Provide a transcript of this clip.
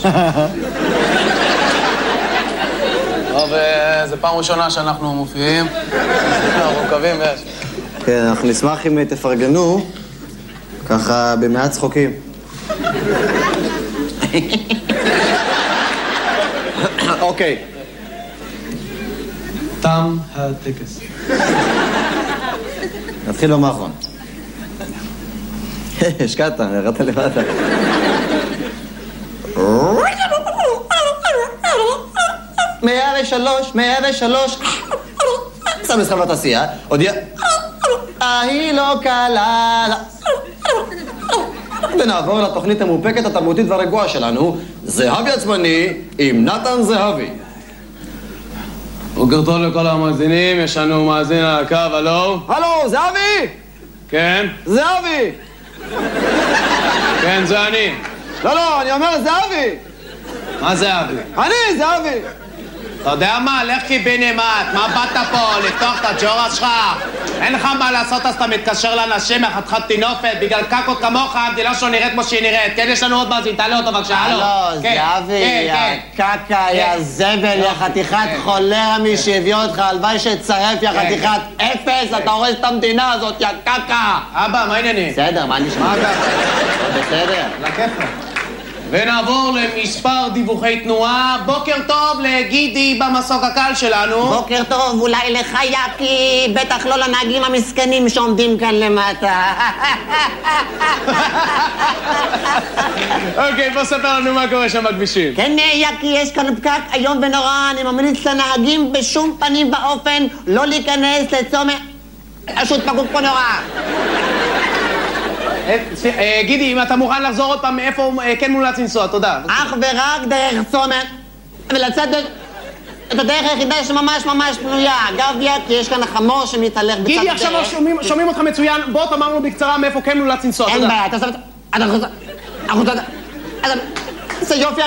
טוב, זו פעם ראשונה שאנחנו מופיעים. אנחנו מקווים ויש. כן, אנחנו נשמח אם תפרגנו, ככה במעט צחוקים. אוקיי. תם הטקס. נתחיל במה האחרון. השקעת, ירדת למטה. מאה ושלוש. שם משחק בתעשייה, הודיע. היא לא קלה. ונעבור לתוכנית המאופקת, התרבותית והרגועה שלנו, זהבי עצמני עם נתן זהבי. בוקר טוב לכל המאזינים, יש לנו מאזין על הקו, הלו? הלו, זהבי! כן? זהבי! כן, זה אני. לא, אני אומר זהבי! מה זה אבי? אני, זהבי! אתה יודע מה? לך קיבינימט, מה באת פה? לפתוח את הג'ורה שלך? אין לך מה לעשות אז אתה מתקשר לאנשים מחתיכת טינופת בגלל קקות כמוך, המדינה שלו נראית כמו שהיא נראית. כן, יש לנו עוד מאזין, תעלה אותו בבקשה, הלו. הלו, זהבי, הקקה, יא זבל, יא חתיכת חולרמי שהביא אותך, הלוואי שצרף, יא חתיכת אפס, אתה הורס את המדינה הזאת, יא קקה! אבא, מה העניינים? בסדר, מה נשמע? בסדר. לכיפה. ונעבור למספר דיווחי תנועה. בוקר טוב לגידי במסוק הקל שלנו. בוקר טוב, אולי לך יפי, בטח לא לנהגים המסכנים שעומדים כאן למטה. אוקיי, בוא ספר לנו מה קורה שם בכבישים. כן, יקי, יש כאן פקק איום ונורא, אני ממליץ לנהגים בשום פנים ואופן לא להיכנס לצומת. פשוט פקוק פה נורא. גידי, אם אתה מוכן לחזור עוד פעם מאיפה כן מומלץ לנסוע, תודה. אך ורק דרך צומת, ולצאת את הדרך היחידה שממש פנויה. אגב, יקי, יש כאן חמור שמתהלך בצד הדרך. גידי, עכשיו שומעים אותך מצוין, בוא תאמר לנו בקצרה מאיפה כן מומלץ לנסוע, תודה. אין בעיה, אתה עושה... זה יופי